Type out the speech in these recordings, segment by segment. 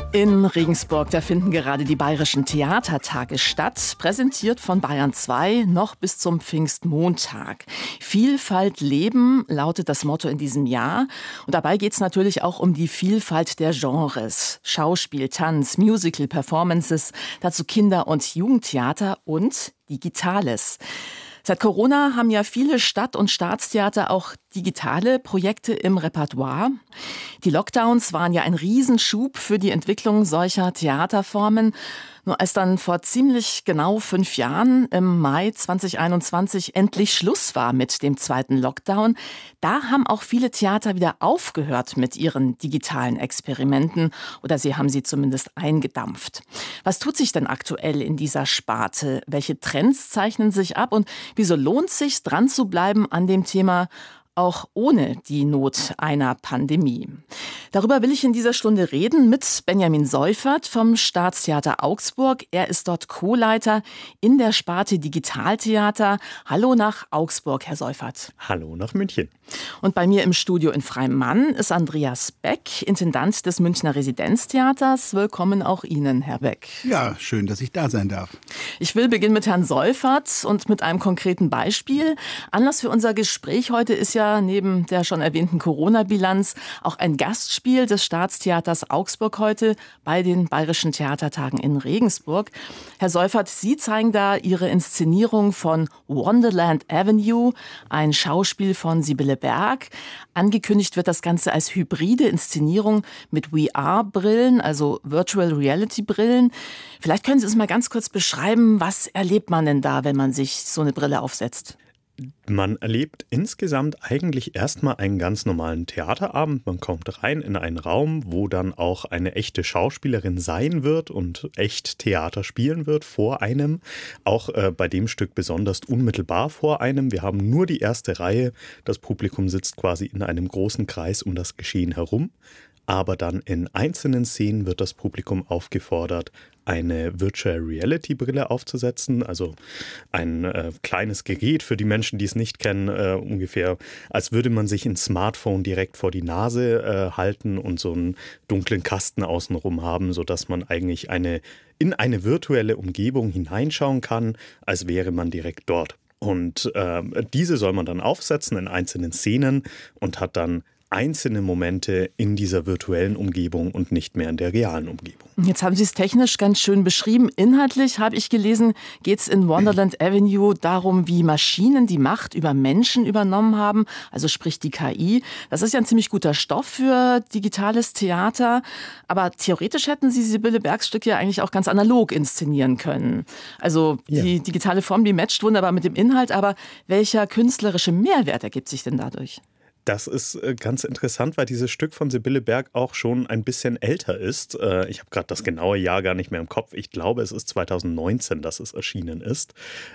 In Regensburg, da finden gerade die Bayerischen Theatertage statt, präsentiert von Bayern 2 noch bis zum Pfingstmontag. Vielfalt leben lautet das Motto in diesem Jahr. Und dabei geht es natürlich auch um die Vielfalt der Genres. Schauspiel, Tanz, Musical, Performances, dazu Kinder- und Jugendtheater und Digitales. Seit Corona haben ja viele Stadt- und Staatstheater auch digitale Projekte im Repertoire. Die Lockdowns waren ja ein Riesenschub für die Entwicklung solcher Theaterformen. Nur als dann vor ziemlich genau 5 Jahren, im Mai 2021, endlich Schluss war mit dem zweiten Lockdown, da haben auch viele Theater wieder aufgehört mit ihren digitalen Experimenten oder sie haben sie zumindest eingedampft. Was tut sich denn aktuell in dieser Sparte? Welche Trends zeichnen sich ab und wieso lohnt es sich, dran zu bleiben an dem Thema, auch ohne die Not einer Pandemie? Darüber will ich in dieser Stunde reden mit Benjamin Seufert vom Staatstheater Augsburg. Er ist dort Co-Leiter in der Sparte Digitaltheater. Hallo nach Augsburg, Herr Seufert. Hallo nach München. Und bei mir im Studio in Freimann ist Andreas Beck, Intendant des Münchner Residenztheaters. Willkommen auch Ihnen, Herr Beck. Ja, schön, dass ich da sein darf. Ich will beginnen mit Herrn Seufert und mit einem konkreten Beispiel. Anlass für unser Gespräch heute ist ja neben der schon erwähnten Corona-Bilanz auch ein Gastspiel des Staatstheaters Augsburg heute bei den Bayerischen Theatertagen in Regensburg. Herr Seufert, Sie zeigen da Ihre Inszenierung von Wonderland Avenue, ein Schauspiel von Sibylle Berg. Angekündigt wird das Ganze als hybride Inszenierung mit VR-Brillen, also Virtual Reality-Brillen. Vielleicht können Sie uns mal ganz kurz beschreiben, was erlebt man denn da, wenn man sich so eine Brille aufsetzt? Man erlebt insgesamt eigentlich erstmal einen ganz normalen Theaterabend. Man kommt rein in einen Raum, wo dann auch eine echte Schauspielerin sein wird und echt Theater spielen wird vor einem. Auch bei dem Stück besonders unmittelbar vor einem. Wir haben nur die erste Reihe. Das Publikum sitzt quasi in einem großen Kreis um das Geschehen herum. Aber dann in einzelnen Szenen wird das Publikum aufgefordert, eine Virtual Reality Brille aufzusetzen, also ein kleines Gerät für die Menschen, die es nicht kennen, ungefähr, als würde man sich ein Smartphone direkt vor die Nase halten und so einen dunklen Kasten außenrum haben, sodass man eigentlich in eine virtuelle Umgebung hineinschauen kann, als wäre man direkt dort. Und diese soll man dann aufsetzen in einzelnen Szenen und hat dann einzelne Momente in dieser virtuellen Umgebung und nicht mehr in der realen Umgebung. Jetzt haben Sie es technisch ganz schön beschrieben. Inhaltlich, habe ich gelesen, geht es in Wonderland Avenue darum, wie Maschinen die Macht über Menschen übernommen haben, also sprich die KI. Das ist ja ein ziemlich guter Stoff für digitales Theater. Aber theoretisch hätten Sie Sibylle Bergs Stück ja eigentlich auch ganz analog inszenieren können. Also die digitale Form, die matcht wunderbar mit dem Inhalt. Aber welcher künstlerische Mehrwert ergibt sich denn dadurch? Das ist ganz interessant, weil dieses Stück von Sibylle Berg auch schon ein bisschen älter ist. Ich habe gerade das genaue Jahr gar nicht mehr im Kopf. Ich glaube, es ist 2019, dass es erschienen ist.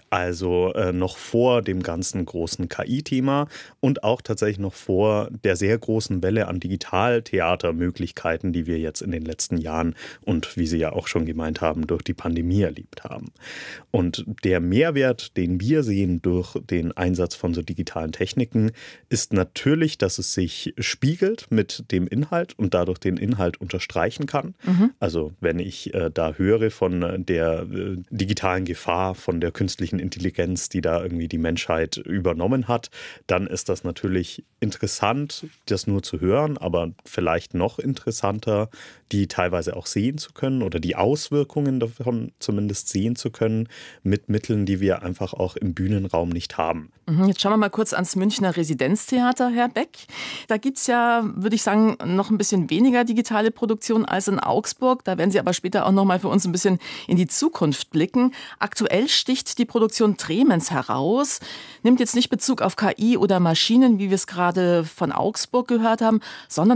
Also noch vor dem ganzen großen KI-Thema und auch tatsächlich noch vor der sehr großen Welle an Digitaltheatermöglichkeiten, die wir jetzt in den letzten Jahren und wie Sie ja auch schon gemeint haben, durch die Pandemie erlebt haben. Und der Mehrwert, den wir sehen durch den Einsatz von so digitalen Techniken, ist natürlich, dass es sich spiegelt mit dem Inhalt und dadurch den Inhalt unterstreichen kann. Also wenn ich da höre von der digitalen Gefahr, von der künstlichen Intelligenz, die da irgendwie die Menschheit übernommen hat, dann ist das natürlich interessant, das nur zu hören, aber vielleicht noch interessanter, die teilweise auch sehen zu können oder die Auswirkungen davon zumindest sehen zu können mit Mitteln, die wir einfach auch im Bühnenraum nicht haben. Jetzt schauen wir mal kurz ans Münchner Residenztheater, Herr Beck. Da gibt es ja, würde ich sagen, noch ein bisschen weniger digitale Produktion als in Augsburg. Da werden Sie aber später auch noch mal für uns ein bisschen in die Zukunft blicken. Aktuell sticht die Produktion Tremens heraus, nimmt jetzt nicht Bezug auf KI oder Maschinen, wie wir es gerade von Augsburg gehört haben, sondern